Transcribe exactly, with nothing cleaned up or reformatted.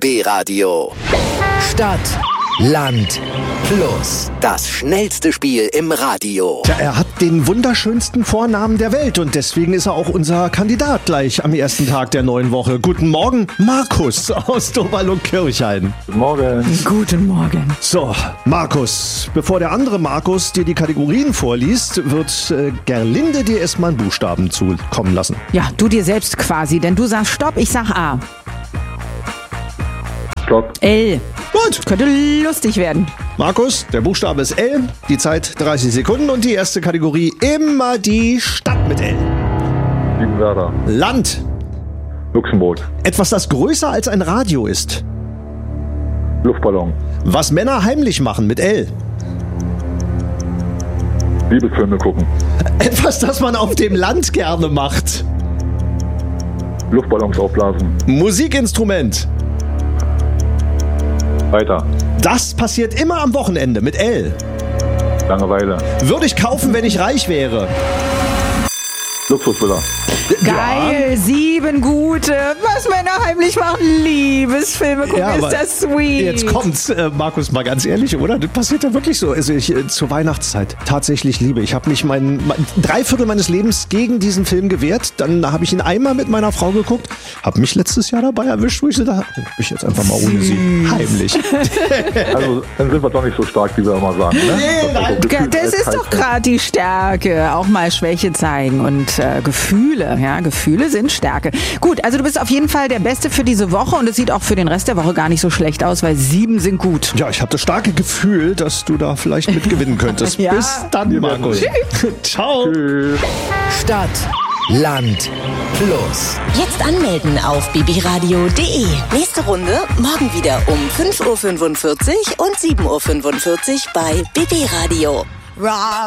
B B-Radio. Stadt, Land, Fluss. Das schnellste Spiel im Radio. Tja, er hat den wunderschönsten Vornamen der Welt und deswegen ist er auch unser Kandidat gleich am ersten Tag der neuen Woche. Guten Morgen, Markus aus Doberlung-Kirchhain. Guten Morgen. Guten Morgen. So, Markus, bevor der andere Markus dir die Kategorien vorliest, wird äh, Gerlinde dir erstmal einen Buchstaben zukommen lassen. Ja, du dir selbst quasi, denn du sagst Stopp, ich sag A. Stopp. L. Gut. Könnte lustig werden. Markus, der Buchstabe ist L, die Zeit dreißig Sekunden und die erste Kategorie immer die Stadt mit L. Liebenwerda. Land. Luxemburg. Etwas, das größer als ein Radio ist. Luftballon. Was Männer heimlich machen mit L. Liebesfilme gucken. Etwas, das man auf dem Land gerne macht. Luftballons aufblasen. Musikinstrument. Weiter. Das passiert immer am Wochenende mit L. Langeweile. Würde ich kaufen, wenn ich reich wäre. Luxusvilla. Geil, sieben gute. Was Männer heimlich machen, Liebesfilme gucken, Ja, ist aber das sweet. Jetzt kommt's, äh, Markus, mal ganz ehrlich, oder? Das passiert ja wirklich so. Also ich äh, zur Weihnachtszeit tatsächlich liebe. Ich habe mich mein, mein drei Viertel meines Lebens gegen diesen Film gewehrt. Dann habe ich ihn einmal mit meiner Frau geguckt. Habe mich letztes Jahr dabei erwischt, wo ich so dachte, ich jetzt einfach mal ohne sie heimlich. Also, dann sind wir doch nicht so stark, wie wir immer sagen. Ne? Nee, nein. Ja, das ist doch gerade die Stärke. Auch mal Schwäche zeigen und äh, Gefühle. Ja, Gefühle sind Stärke. Gut, also du bist auf jeden Fall der Beste für diese Woche und es sieht auch für den Rest der Woche gar nicht so schlecht aus, weil sieben sind gut. Ja, ich habe das starke Gefühl, dass du da vielleicht mit gewinnen könntest. Ja. Bis dann, Markus. Ciao. Tschüss. Stadt, Land, Fluss. Jetzt anmelden auf b b radio punkt d e. Nächste Runde morgen wieder um fünf Uhr fünfundvierzig und sieben Uhr fünfundvierzig bei B B Radio.